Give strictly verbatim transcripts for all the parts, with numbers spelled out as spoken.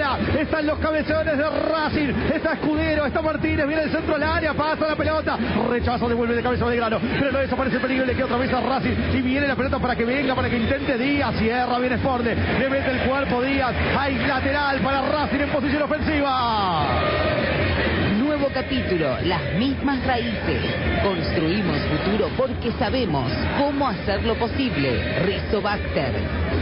ahora. Están los cabeceones de Racing. Está Escudero, está Martínez, viene el centro al área, pasa la pelota. Rechazo, devuelve de cabeza Belgrano. Pero no desaparece el peligro, le queda otra vez a Racing. Y viene la pelota para que venga, para que intente Díaz. Cierra, viene Forde. Le mete el cuerpo Díaz. Hay lateral para Racing en posición ofensiva. Nuevo capítulo, las mismas raíces. Construimos futuro porque sabemos cómo hacerlo posible. Rizobacter.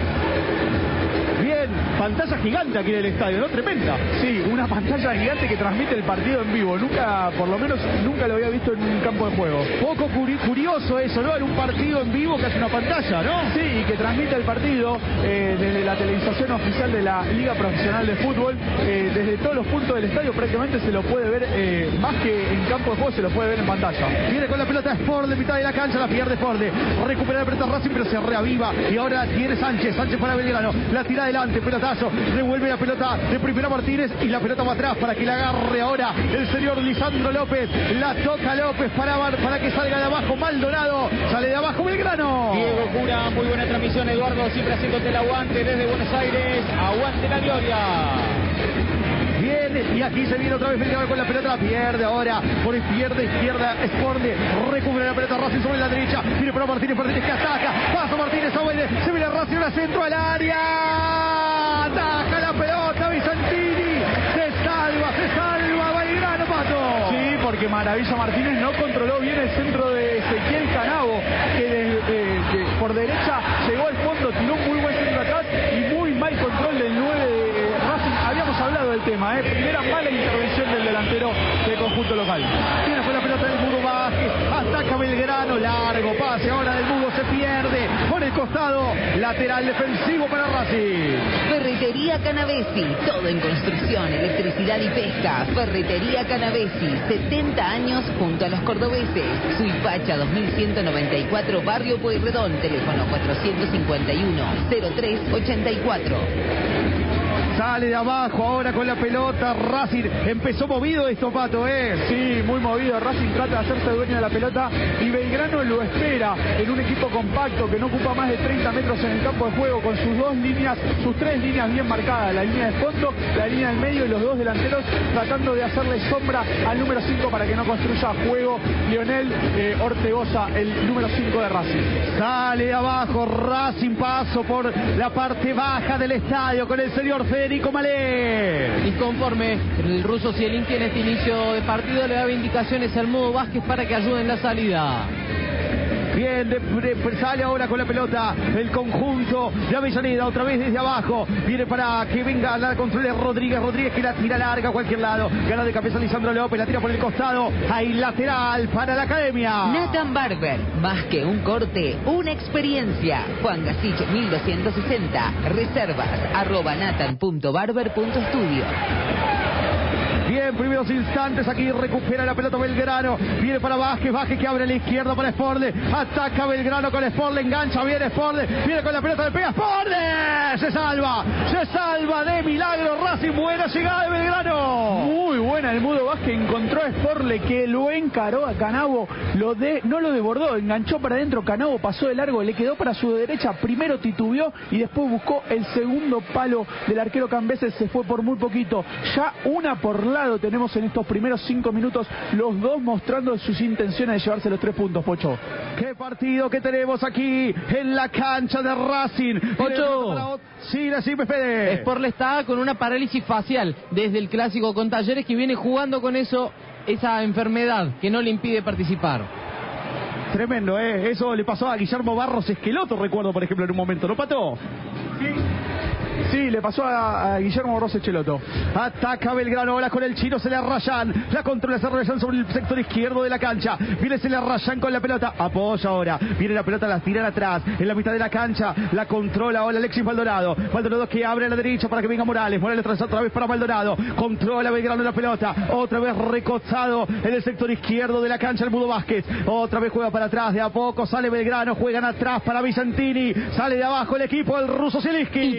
Bien, pantalla gigante aquí en el estadio, ¿no? Tremenda. Sí, una pantalla gigante que transmite el partido en vivo. Nunca, por lo menos, nunca lo había visto en un campo de juego. Poco curi- curioso eso, ¿no? En un partido en vivo que hace una pantalla, ¿no? Sí, y que transmite el partido eh, desde la televisación oficial de la Liga Profesional de Fútbol. Eh, desde todos los puntos del estadio prácticamente se lo puede ver, eh, más que en campo de juego, se lo puede ver en pantalla. Viene con la pelota Forde, mitad de la cancha, la pierde Forde. Recupera la pelota Racing, pero se reaviva. Y ahora tiene Sánchez, Sánchez para Belgrano. La tira adelante, pelotazo. Devuelve la pelota de primera Martínez y la pelota va atrás para que la agarre ahora el señor Lisandro López. La toca López para, para que salga de abajo Maldonado. Sale de abajo Belgrano. Diego Cura, muy buena transmisión. Eduardo siempre haciéndote el aguante desde Buenos Aires. Aguante la gloria. Viene, y aquí se viene otra vez Belgrano con la pelota, la pierde ahora, por izquierda, izquierda, Esponde, recupera la pelota Racing sobre la derecha, viene para Martínez, Martínez que ataca, pasa Martínez, Ovaide, se viene Racing, una centro al área, ataca la pelota, Bizantini, se salva, se salva Belgrano, Pato. Sí, porque Maravilla Martínez no controló bien el centro de Ezequiel Canavo, que de, de, de, por derecha llegó al fondo, tiró un muy buen centro atrás y muy mal control del nueve de Racing. Habíamos hablado del tema, ¿eh? Primera mala intervención del delantero del conjunto local. Viene con la pelota del Mudo Vázquez, ataca Belgrano, largo pase, ahora del Mudo se pierde, por el costado, lateral defensivo para Racing. Ferretería Canavesi, todo en construcción, electricidad y pesca. Ferretería Canavesi, setenta años junto a los cordobeses. Suipacha dos mil ciento noventa y cuatro, Barrio Pueyrredón, teléfono cuatrocientos cincuenta y uno, cero tres ochenta y cuatro. Sale de abajo ahora con la pelota Racing. Empezó movido esto, Pato, ¿eh? Sí, muy movido. Racing trata de hacerse dueño de la pelota y Belgrano lo espera en un equipo compacto que no ocupa más de treinta metros en el campo de juego, con sus dos líneas, sus tres líneas bien marcadas, la línea de fondo, la línea del medio y los dos delanteros, tratando de hacerle sombra al número cinco para que no construya juego. Lionel eh, Ortegoza, el número cinco de Racing. Sale de abajo Racing, paso por la parte baja del estadio con el señor Federico Malé. Disconforme, el ruso Zielinski en este inicio de partido le daba indicaciones al Mudo Vázquez para que ayude en la salida. Bien, de, de, sale ahora con la pelota el conjunto de Avellaneda, otra vez desde abajo, viene para que venga a la control de Rodríguez, Rodríguez que la tira larga a cualquier lado, gana de cabeza Lisandro López, la tira por el costado, hay lateral para la academia. Nathan Barber, más que un corte, una experiencia. Juan Gasich mil doscientos sesenta, reservas, arroba nathan punto barber punto studio. Bien, primeros instantes, aquí recupera la pelota Belgrano, viene para Vázquez, Vázquez que abre a la izquierda para Sporle, ataca Belgrano con Sporle, engancha, viene Sporle, viene con la pelota, le pega Sporle, se salva, se salva de milagro Racing, buena llegada de Belgrano. Muy buena, el Mudo Vázquez encontró a Sporle que lo encaró a Canavo, lo de, no lo desbordó, enganchó para adentro, Canavo pasó de largo, le quedó para su derecha, primero titubeó y después buscó el segundo palo del arquero Cambeses, se fue por muy poquito, ya una por lado tenemos en estos primeros cinco minutos, los dos mostrando sus intenciones de llevarse los tres puntos, Pocho. Qué partido que tenemos aquí en la cancha de Racing. Pocho. Sí, la sí, Fede. Sporle está con una parálisis facial desde el clásico con Talleres, que viene jugando con eso, esa enfermedad que no le impide participar. Tremendo, ¿eh? Eso le pasó a Guillermo Barros Esqueloto, recuerdo, por ejemplo, en un momento, ¿no, Pato? Sí. Sí, le pasó a, a Guillermo Barros Esqueloto. Ataca Belgrano ahora con el chino, se le rayan. La controla, se rayan sobre el sector izquierdo de la cancha. Viene, se le rayan con la pelota. Apoya ahora. Viene la pelota, la tiran atrás. En la mitad de la cancha. La controla ahora Alexis Maldonado. Maldonado que abre a la derecha para que venga Morales. Morales tras otra vez para Maldonado. Controla Belgrano la pelota. Otra vez recostado en el sector izquierdo de la cancha el Mudo Vázquez. Otra vez juega para atrás. De a poco sale Belgrano. Juegan atrás para Bizantini. Sale de abajo el equipo del ruso Zielinski. Ítalo,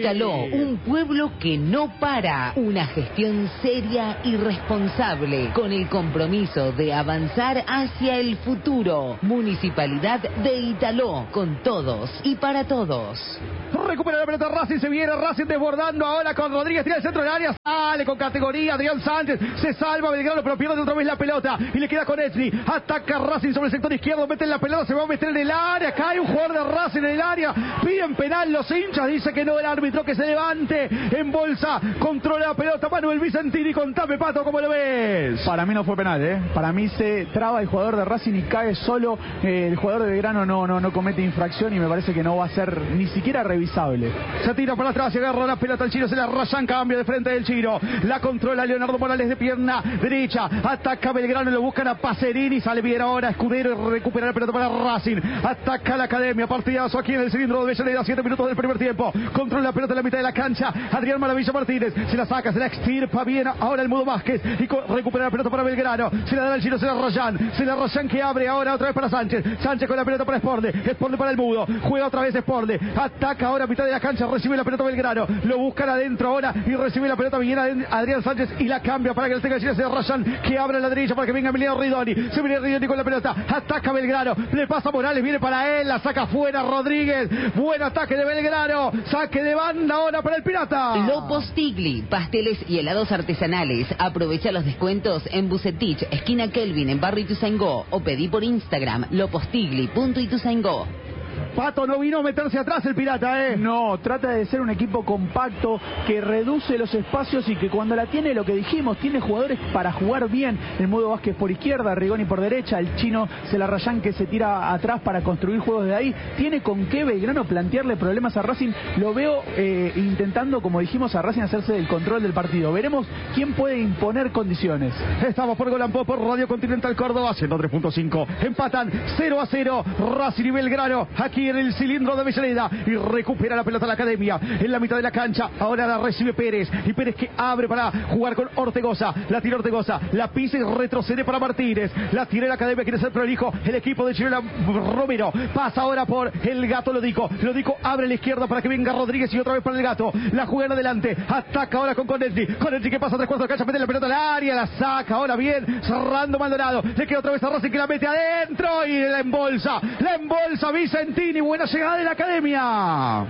Un pueblo que no para. Una gestión seria y responsable, con el compromiso de avanzar hacia el futuro. Municipalidad de Italó, con todos y para todos. Recupera la pelota Racing, se viene Racing desbordando ahora con Rodríguez, tira el centro del área, sale con categoría, Adrián Sánchez, se salva Belgrano, pero pierde otra vez la pelota y le queda con Esli, ataca Racing sobre el sector izquierdo, mete en la pelota, se va a meter en el área, cae un jugador de Racing en el área, piden penal los hinchas, dice que no el árbitro, que se levante, en bolsa, controla la pelota, Manuel Vicentini, contame Pato, ¿cómo lo ves? Para mí no fue penal, ¿eh? Para mí se traba el jugador de Racing y cae solo, eh, el jugador de Belgrano no, no, no comete infracción y me parece que no va a ser ni siquiera revisable. Se tira para atrás y agarra la pelota el Chino, se la rayan, cambio de frente del Chino, la controla Leonardo Morales de pierna derecha, ataca Belgrano, lo buscan a Pacerini, sale bien ahora Escudero y recupera la pelota para Racing, ataca la Academia, partidazo aquí en el cilindro de Avellaneda, siete minutos del primer tiempo, controla la pelota en la mitad de la cancha, Adrián Maravilla Martínez, se la saca, se la extirpa bien, ahora el Mudo Vázquez, y recupera la pelota para Belgrano, se la da al Chino, se la rayan, se la rayan que abre ahora otra vez para Sánchez, Sánchez con la pelota para Sporle, Sporle para el Mudo, juega otra vez Sporle, ataca ahora a mitad de la cancha, recibe la pelota Belgrano, lo buscan adentro ahora y recibe la pelota, viene Adrián Sánchez y la cambia para que el tenga el Chino, se la rayan, que abre a la derecha para que venga Emiliano Ridoni, se viene Ridoni con la pelota, ataca Belgrano, le pasa Morales, viene para él, la saca fuera Rodríguez, buen ataque de Belgrano, saque de banda ahora para el Pirata. Lopos Tigli, pasteles y helados artesanales, aprovecha los descuentos en Bucetich, esquina Kelvin, en Barrio Ituzaingó, o pedí por Instagram, lopostigli punto ituzaingó. Pato, no vino a meterse atrás el Pirata, ¿eh? No, trata de ser un equipo compacto que reduce los espacios y que cuando la tiene, lo que dijimos, tiene jugadores para jugar bien. El Mudo Vázquez por izquierda, Rigoni por derecha, el Chino Celarrayán que se tira atrás para construir juegos de ahí. Tiene con qué Belgrano plantearle problemas a Racing. Lo veo eh, intentando, como dijimos, a Racing hacerse del control del partido. Veremos quién puede imponer condiciones. Estamos por Golampó, por Radio Continental Córdoba, ciento tres punto cinco. Empatan cero a cero Racing y Belgrano aquí en el cilindro de Avellaneda y recupera la pelota la Academia en la mitad de la cancha. Ahora la recibe Pérez y Pérez que abre para jugar con Ortegoza. La tira Ortegoza, la pisa y retrocede para Martínez. La tira la Academia, quiere ser prolijo el equipo de Chilena Romero. Pasa ahora por el Gato Lodico. Lodico abre a la izquierda para que venga Rodríguez y otra vez para el Gato. La juega en adelante. Ataca ahora con Conetri. Conetri que pasa tres cuartos de cancha, mete la pelota al área, la saca ahora bien, cerrando Maldonado. Le queda otra vez a Racing que la mete adentro y la embolsa. La embolsa Vicentini. Buena llegada de la Academia.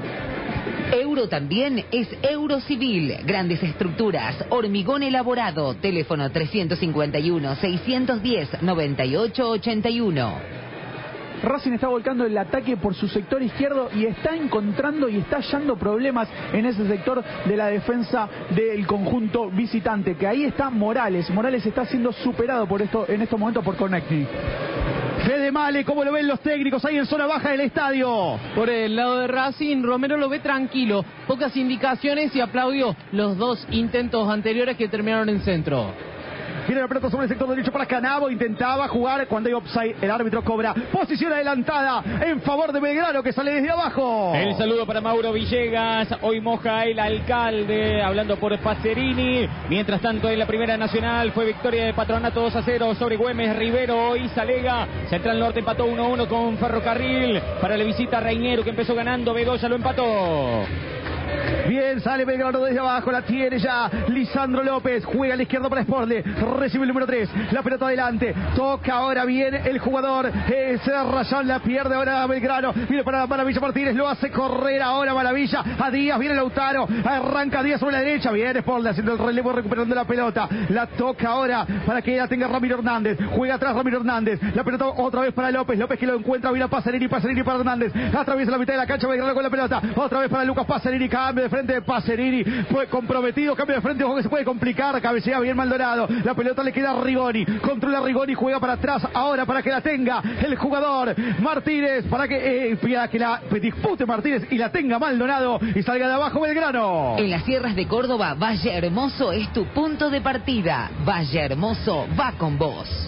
Euro también es Eurocivil. Grandes estructuras, hormigón elaborado. Teléfono trescientos cincuenta y uno, seiscientos diez, noventa y ocho ochenta y uno. Racing está volcando el ataque por su sector izquierdo y está encontrando y está hallando problemas en ese sector de la defensa del conjunto visitante, que ahí está Morales. Morales está siendo superado por esto en estos momentos por Conecti. Fede Male, ¿cómo lo ven los técnicos ahí en zona baja del estadio? Por el lado de Racing, Romero lo ve tranquilo, pocas indicaciones y aplaudió los dos intentos anteriores que terminaron en centro. Viene la pelota sobre el sector derecho para Canavo, intentaba jugar cuando hay offside, el árbitro cobra posición adelantada en favor de Belgrano que sale desde abajo. El saludo para Mauro Villegas, hoy moja el alcalde, hablando por Pacerini. Mientras tanto en la Primera Nacional fue victoria de Patronato dos a cero sobre Güemes, Rivero y Salega. Central Norte empató uno a uno con Ferrocarril, para la visita Reñero que empezó ganando, Bedoya lo empató. Bien, sale Belgrano desde abajo, la tiene ya Lisandro López, juega a la izquierda para Sporle, recibe el número tres, la pelota adelante, toca ahora bien el jugador, eh, Serrayán la pierde ahora Belgrano, viene para Maravilla Martínez, lo hace correr ahora Maravilla, a Díaz, viene Lautaro, arranca Díaz sobre la derecha, viene Sporle haciendo el relevo, recuperando la pelota, la toca ahora para que la tenga Ramiro Hernández, juega atrás Ramiro Hernández, la pelota otra vez para López, López que lo encuentra, viene a Pacerini, Pacerini para Hernández, atraviesa la mitad de la cancha, Belgrano con la pelota, otra vez para Lucas Pacerini, cambio de frente de Pacerini, fue comprometido, cambio de frente, ojo que se puede complicar, cabecea bien Maldonado, la pelota le queda a Rigoni, controla Rigoni, juega para atrás, ahora para que la tenga el jugador Martínez, para que, eh, para que la dispute Martínez y la tenga Maldonado y salga de abajo Belgrano. En las sierras de Córdoba, Valle Hermoso es tu punto de partida. Valle Hermoso va con vos.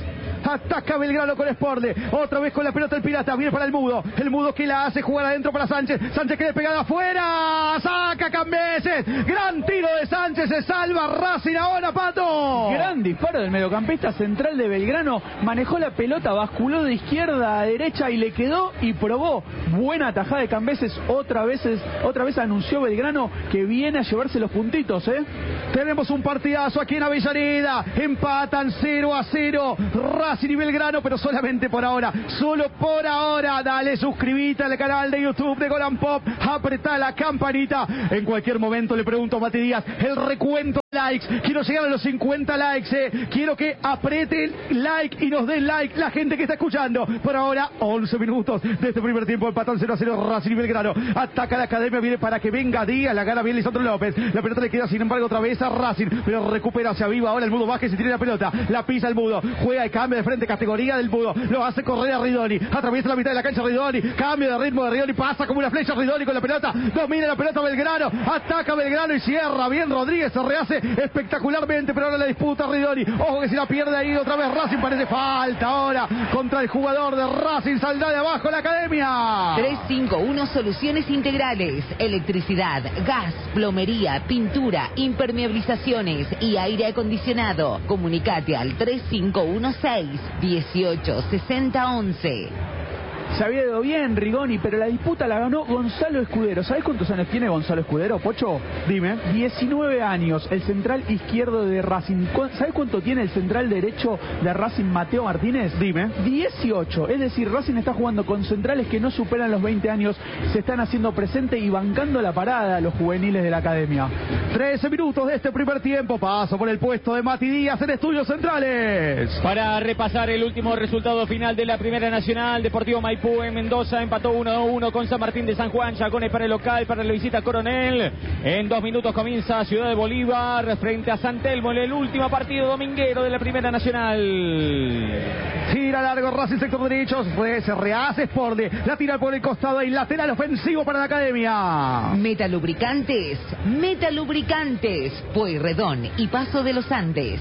Ataca Belgrano con Sporle. Otra vez con la pelota el Pirata. Viene para el Mudo. El Mudo que la hace jugar adentro para Sánchez. Sánchez que le pega de afuera. Saca Cambeses. Gran tiro de Sánchez. Se salva Racing ahora, Pato. Gran disparo del mediocampista central de Belgrano. Manejó la pelota, basculó de izquierda a derecha y le quedó y probó. Buena tajada de Cambeses. Otra vez, otra vez anunció Belgrano que viene a llevarse los puntitos, ¿eh? Tenemos un partidazo aquí en Avellaneda. Empatan cero a cero Racing y Belgrano, pero solamente por ahora. Solo por ahora. Dale, suscribite al canal de YouTube de Gol and Pop. Apretá la campanita. En cualquier momento le pregunto a Mati Díaz el recuento de likes. Quiero llegar a los cincuenta likes, eh. Quiero que aprieten like y nos den like la gente que está escuchando. Por ahora, once minutos de este primer tiempo. Empatan cero a cero Racing y Belgrano. Ataca la academia, viene para que venga Díaz. La gana bien Lisandro López. La pelota le queda sin embargo otra vez a Racing, pero recupera, se aviva ahora el Mudo Vázquez y tiene la pelota. La pisa el Mudo. Juega y cambia de frente. Categoría del Mudo. Lo hace correr a Ridoni. Atraviesa la mitad de la cancha Ridoni. Cambio de ritmo de Ridoni. Pasa como una flecha Ridoni con la pelota. Domina la pelota Belgrano. Ataca Belgrano y cierra bien Rodríguez. Se rehace espectacularmente, pero ahora la disputa Ridoni. Ojo que si la pierde ahí otra vez Racing. Parece falta ahora contra el jugador de Racing. Saldrá de abajo la academia. tres cinco uno Soluciones Integrales. Electricidad, gas, plomería, pintura, impermeabilizaciones y aire acondicionado. Comunicate al tres cinco uno seis, dieciocho sesenta once. Se había ido bien Rigoni, pero la disputa la ganó Gonzalo Escudero. ¿Sabes cuántos años tiene Gonzalo Escudero, Pocho? Dime. diecinueve años, el central izquierdo de Racing. ¿Sabes cuánto tiene el central derecho de Racing, Mateo Martínez? Dime. dieciocho. Es decir, Racing está jugando con centrales que no superan los veinte años. Se están haciendo presente y bancando la parada a los juveniles de la academia. trece minutos de este primer tiempo. Paso por el puesto de Mati Díaz en Estudios Centrales. Para repasar el último resultado final de la Primera Nacional, Deportivo Maipú en Mendoza empató uno a uno con San Martín de San Juan. Chacones para el local, para la visita Coronel. En dos minutos comienza Ciudad de Bolívar frente a San Telmo en el último partido dominguero de la Primera Nacional. Tira largo Racing, sector derecho. Se rehace Sporle. La tira por el costado y lateral ofensivo para la academia. Metalubricantes. Metalubricantes. Pueyrredón y Paso de los Andes.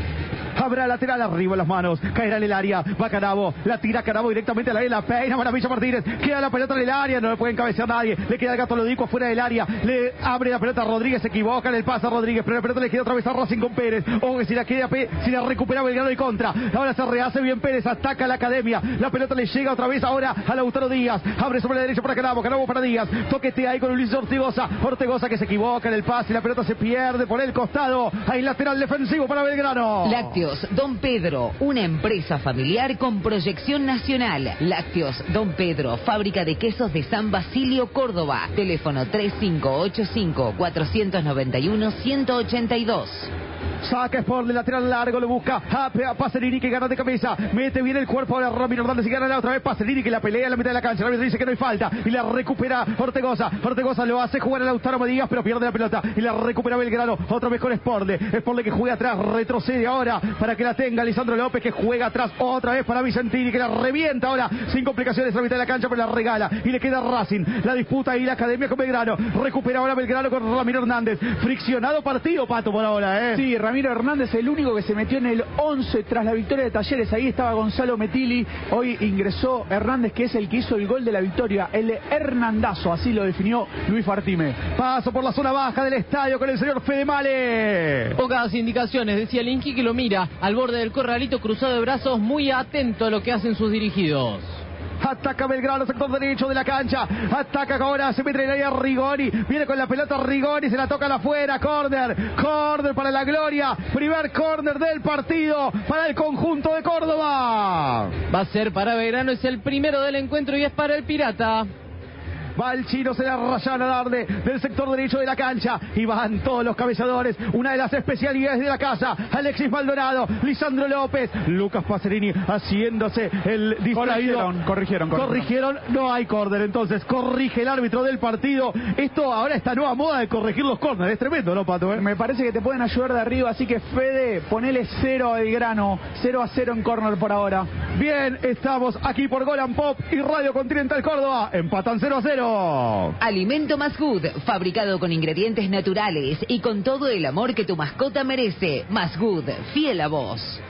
Habrá lateral arriba las manos. Caerá en el área. Va Canavo. La tira Canavo directamente a la la peina. Maravilla Martínez. Queda la pelota en el área. No le puede encabecear nadie. Le queda el Gato Lodico fuera del área. Le abre la pelota a Rodríguez. Se equivoca en el pase a Rodríguez. Pero la pelota le queda otra vez a Racing con Pérez. Ojo que si la queda, si la recupera Belgrano y contra. Ahora se rehace bien Pérez. Ataca la academia. La pelota le llega otra vez ahora a Lautaro Díaz. Abre sobre la derecha para Canavo. Canavo para Díaz. Toquetea ahí con Luis Ortigosa. Ortigosa que se equivoca en el pase. La pelota se pierde por el costado. Hay lateral defensivo para Belgrano. Lácteos Don Pedro, una empresa familiar con proyección nacional. Lácteos Don Pedro, fábrica de quesos de San Basilio, Córdoba. Teléfono tres cinco ocho cinco, cuatro nueve uno, uno ocho dos. Saca Sport de lateral largo, lo busca a, a Pacerini que gana de cabeza, mete bien el cuerpo ahora Ramiro Hernández y gana la otra vez Pacerini que la pelea en la mitad de la cancha. Ramiro dice que no hay falta y la recupera Ortegoza. Ortegoza lo hace jugar a Lautaro Medías, pero pierde la pelota y la recupera Belgrano otra vez con Sport. Sport que juega atrás, retrocede ahora para que la tenga Lisandro López, que juega atrás otra vez para Vicentini, que la revienta ahora sin complicaciones en la mitad de la cancha, pero la regala y le queda Racing. La disputa y la academia con Belgrano. Recupera ahora Belgrano con Ramiro Hernández. Friccionado partido, Pato, por ahora, ¿eh? Sí, Ramiro Hernández, el único que se metió en el once tras la victoria de Talleres. Ahí estaba Gonzalo Metilli. Hoy ingresó Hernández, que es el que hizo el gol de la victoria. El Hernandazo, así lo definió Luis Fartime. Paso por la zona baja del estadio con el señor Fede Male. Pocas indicaciones, decía Linky, que lo mira al borde del corralito, cruzado de brazos, muy atento a lo que hacen sus dirigidos. Ataca Belgrano, sector derecho de la cancha. Ataca ahora, se mete en el área Rigoni. Viene con la pelota Rigoni, se la toca a afuera. Corner, corner para la gloria. Primer corner del partido para el conjunto de Córdoba. Va a ser para Belgrano, es el primero del encuentro y es para el Pirata. Va el chino, se la rayan a darle del sector derecho de la cancha. Y van todos los cabezadores. Una de las especialidades de la casa. Alexis Maldonado, Lisandro López, Lucas Pacerini haciéndose el distraído. Corrigieron, corrigieron, corrigieron. Corrigieron, no hay córner. Entonces corrige el árbitro del partido. Esto ahora, esta nueva moda de corregir los córneres. Es tremendo, ¿no, Pato? ¿Eh? Me parece que te pueden ayudar de arriba. Así que, Fede, ponele cero a Belgrano. cero a cero en córner por ahora. Bien, estamos aquí por Gol and Pop y Radio Continental Córdoba. Empatan cero a cero. Alimento Masgood, fabricado con ingredientes naturales y con todo el amor que tu mascota merece. Masgood, fiel a vos.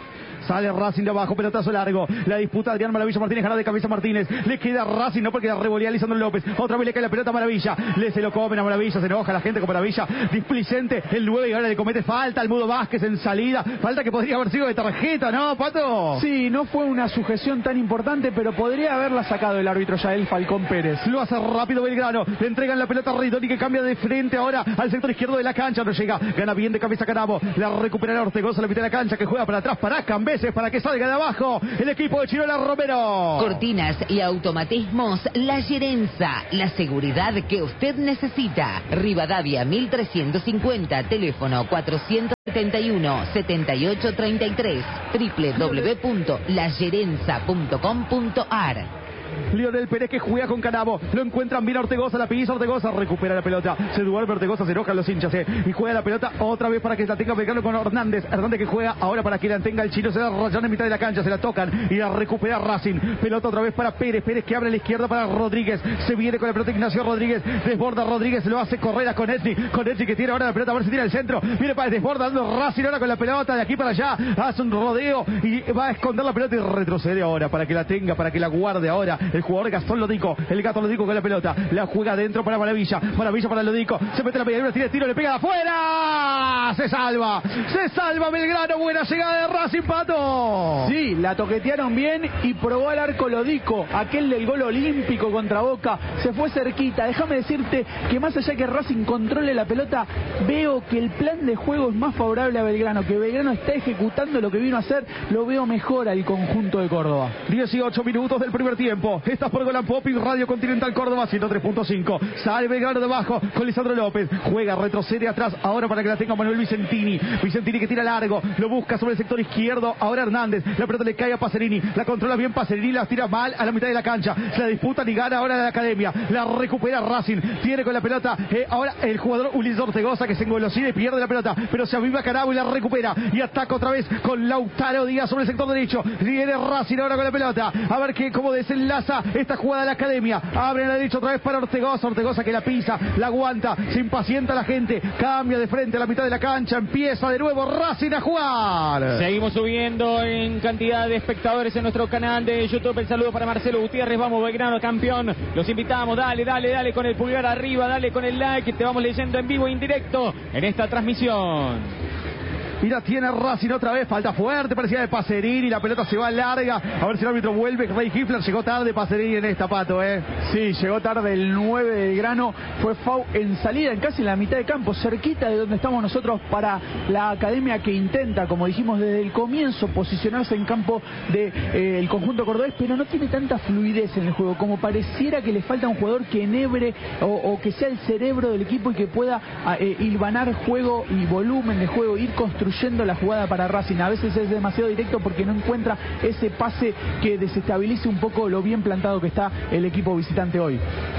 Sale Racing de abajo, pelotazo largo. La disputa Adrián Maravilla Martínez, gana de cabeza Martínez. Le queda Racing, no porque la revolea Lisandro López. Otra vez le cae la pelota a Maravilla. Le se lo comen a Maravilla, se enoja la gente con Maravilla. Displicente el nueve y ahora le comete falta al Mudo Vázquez en salida. Falta que podría haber sido de tarjeta, ¿no, Pato? Sí, no fue una sujeción tan importante, pero podría haberla sacado el árbitro Yael Falcón Pérez. Lo hace rápido Belgrano. Le entregan la pelota a Ridoni, que cambia de frente ahora al sector izquierdo de la cancha. No llega. Gana bien de cabeza Canabo. La recupera Ortegoza a la mitad de la cancha, que juega para atrás para Cambeses para que salga de abajo el equipo de Chirola Romero. Cortinas y automatismos La Gerenza. La seguridad que usted necesita. Rivadavia mil trescientos cincuenta. Teléfono cuatrocientos setenta y uno, setenta y ocho treinta y tres. doble u doble u doble u punto la gerenza punto com punto a r. Lionel Pérez que juega con Canabo. Lo encuentran bien a Ortegoza, la pisa Ortegoza, recupera la pelota. Se duerme Ortegoza, se enojan los hinchas. Eh. Y juega la pelota otra vez para que la tenga Belgrano con Hernández. Hernández que juega ahora para que la tenga el chino. Se da rayón en mitad de la cancha, se la tocan y la recupera Racing. Pelota otra vez para Pérez. Pérez que abre a la izquierda para Rodríguez. Se viene con la pelota Ignacio Rodríguez. Desborda Rodríguez, lo hace correr a Conetzi. Conetzi que tiene ahora la pelota, a ver si tira el centro. Viene para desborda, dando Racing ahora con la pelota de aquí para allá. Hace un rodeo y va a esconder la pelota y retrocede ahora para que la tenga, para que la guarde ahora el jugador Gastón Lodico. El gato Lodico con la pelota. La juega adentro para Maravilla. Maravilla para Lodico. Se mete la pedidura, tira el tiro, le pega de afuera. Se salva. Se salva Belgrano. Buena llegada de Racing, Pato. Sí, la toquetearon bien y probó al arco Lodico. Aquel del gol olímpico contra Boca. Se fue cerquita. Déjame decirte que más allá que Racing controle la pelota, veo que el plan de juego es más favorable a Belgrano. Que Belgrano está ejecutando lo que vino a hacer. Lo veo mejor al conjunto de Córdoba. dieciocho minutos del primer tiempo. Estás por Golan Pop y Radio Continental Córdoba ciento tres punto cinco. Sale Belgrano debajo con Lisandro López. Juega, retrocede atrás ahora para que la tenga Manuel Vicentini. Vicentini que tira largo. Lo busca sobre el sector izquierdo. Ahora Hernández. La pelota le cae a Pacerini. La controla bien Pacerini. La tira mal a la mitad de la cancha. Se la disputan y gana ahora la Academia. La recupera Racing. Tiene con la pelota eh, ahora el jugador Ulises Ortegoza que se engolosina y pierde la pelota. Pero se aviva Canabo y la recupera. Y ataca otra vez con Lautaro Díaz sobre el sector derecho. Viene Racing ahora con la pelota. A ver qué, cómo desenlaza esta jugada de la Academia. Abre la derecha otra vez para Ortegoza. Ortegoza que la pisa, la aguanta, se impacienta la gente. Cambia de frente a la mitad de la cancha. Empieza de nuevo Racing a jugar. Seguimos subiendo en cantidad de espectadores en nuestro canal de YouTube. El saludo para Marcelo Gutiérrez. Vamos, Belgrano campeón. Los invitamos. Dale, dale, dale con el pulgar arriba. Dale con el like. Te vamos leyendo en vivo e indirecto en esta transmisión. Y la tiene Racing otra vez, falta fuerte, parecía de Pacerini, la pelota se va larga, a ver si el árbitro vuelve. Rey Hifler llegó tarde Pacerini en esta, Pato, eh. Sí, llegó tarde el nueve de Belgrano, fue foul en salida, en casi la mitad de campo, cerquita de donde estamos nosotros para la Academia que intenta, como dijimos desde el comienzo, posicionarse en campo del de, eh, conjunto cordobés, pero no tiene tanta fluidez en el juego, como pareciera que le falta un jugador que enhebre o, o que sea el cerebro del equipo y que pueda eh, hilvanar juego y volumen de juego, ir construyendo la jugada para Racing. A veces es demasiado directo porque no encuentra ese pase que desestabilice un poco lo bien plantado que está el equipo visitante hoy.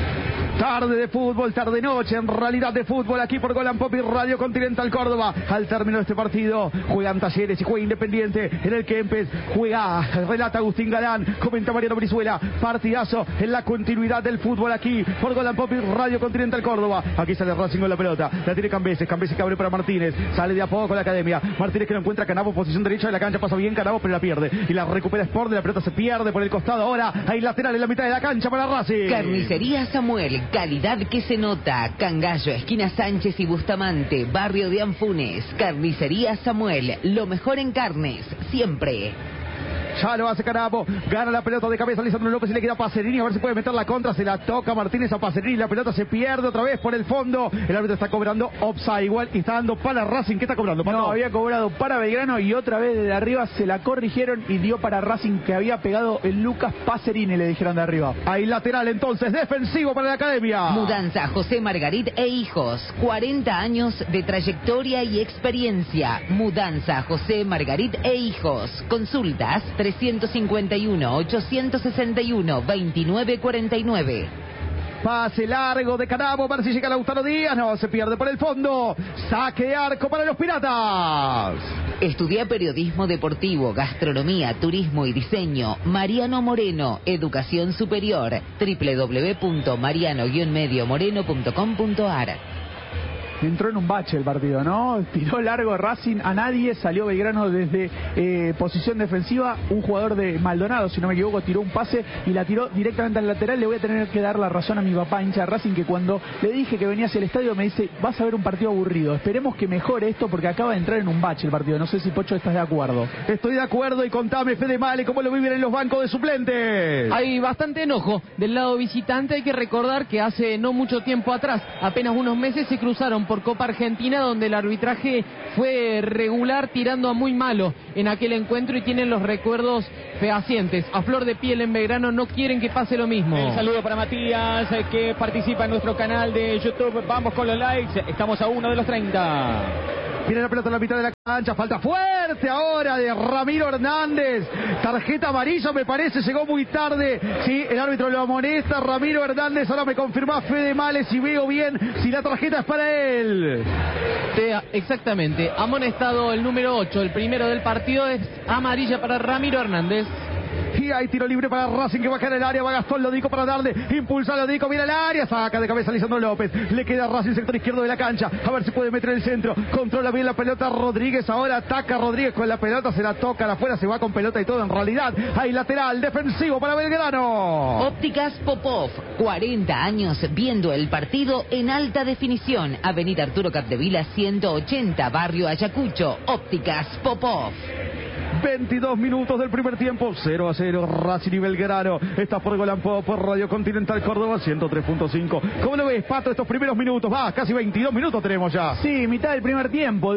Tarde de fútbol, tarde noche, en realidad de fútbol, aquí por Golan Pop y Radio Continental Córdoba. Al término de este partido, juegan Talleres y juega Independiente. En el Kempes juega, relata Agustín Galán, comenta Mariano Brizuela. Partidazo en la continuidad del fútbol aquí por Golan Pop y Radio Continental Córdoba. Aquí sale Racing con la pelota, la tiene Cambeses, Cambeses que abre para Martínez. Sale de a poco con la Academia. Martínez que lo encuentra Canabo, posición derecha de la cancha, pasa bien Canabo, pero la pierde. Y la recupera Sport, la pelota se pierde por el costado. Ahora hay lateral en la mitad de la cancha para Racing. Carnicería Samuel. Calidad que se nota. Cangallo, esquina Sánchez y Bustamante, barrio de Anfunes. Carnicería Samuel, lo mejor en carnes, siempre. Ya lo hace Canabo, gana la pelota de cabeza Lisandro López y le queda a Pacerini, a ver si puede meter la contra, se la toca Martínez a Pacerini, la pelota se pierde otra vez por el fondo, el árbitro está cobrando offside igual y está dando para Racing. ¿Qué está cobrando, Pato? No, había cobrado para Belgrano y otra vez desde arriba se la corrigieron y dio para Racing, que había pegado el Lucas Pacerini, le dijeron de arriba. Hay lateral entonces, defensivo para la Academia. Mudanza José Margarit e Hijos, cuarenta años de trayectoria y experiencia. Mudanza José Margarit e Hijos, consultas trescientos cincuenta y uno, ochocientos sesenta y uno, veintinueve cuarenta y nueve. Pase largo de Canabo, a ver si llega Lautaro Díaz, no, se pierde por el fondo. Saque de arco para los Piratas. Estudia periodismo deportivo, gastronomía, turismo y diseño. Mariano Moreno, educación superior. doble u doble u doble u punto mariano guion medio moreno punto com punto a r. entró en un bache el partido, ¿no? Tiró largo Racing a nadie, salió Belgrano desde eh, posición defensiva, un jugador de Maldonado, si no me equivoco, tiró un pase y la tiró directamente al lateral. Le voy a tener que dar la razón a mi papá, hincha de Racing, que cuando le dije que venía hacia el estadio me dice, vas a ver un partido aburrido, esperemos que mejore esto porque acaba de entrar en un bache el partido. No sé si, Pocho, estás de acuerdo. Estoy de acuerdo, y contame, Fede Male, cómo lo viven en los bancos de suplentes. Hay bastante enojo del lado visitante. Hay que recordar que hace no mucho tiempo atrás, apenas unos meses, se cruzaron por Copa Argentina, donde el arbitraje fue regular tirando a muy malo en aquel encuentro, y tienen los recuerdos fehacientes. A flor de piel en Belgrano, no quieren que pase lo mismo. El saludo para Matías, eh, que participa en nuestro canal de YouTube. Vamos con los likes, estamos a uno de los treinta. Viene la pelota en la mitad de la cancha, falta fuerte ahora de Ramiro Hernández, tarjeta amarilla me parece, llegó muy tarde, sí, el árbitro lo amonesta, Ramiro Hernández. Ahora me confirma Fede Male si veo bien, si la tarjeta es para él. Sí, exactamente, amonestado el número ocho, el primero del partido, es amarilla para Ramiro Hernández. Y hay tiro libre para Racing, que va a caer el área, va Gastón Lodico para darle, impulsa Lodico, viene al área, saca de cabeza Lisandro López, le queda a Racing sector izquierdo de la cancha, a ver si puede meter el centro, controla bien la pelota Rodríguez, ahora ataca Rodríguez con la pelota, se la toca afuera, se va con pelota y todo. En realidad hay lateral defensivo para Belgrano. Ópticas Popov, cuarenta años viendo el partido en alta definición. Avenida Arturo Capdevila ciento ochenta, Barrio Ayacucho. Ópticas Popov. veintidós minutos del primer tiempo, cero a cero, Racing y Belgrano. Está por Golan Pop, por Radio Continental Córdoba ciento tres punto cinco. ¿Cómo lo ves, Pato, estos primeros minutos? Va, casi veintidós minutos tenemos ya. Sí, mitad del primer tiempo.